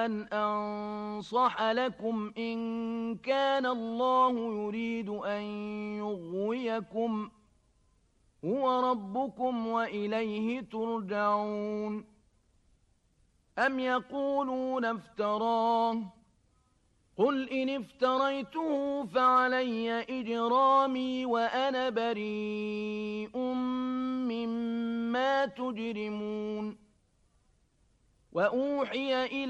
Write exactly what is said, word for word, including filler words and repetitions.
أن أنصح لكم إن كان الله يريد أن يغويكم هو ربكم وإليه ترجعون. أم يقولون افتراه قل إن افتريته فعلي إجرامي وأنا بريء مما تجرمون. وأوحي إلى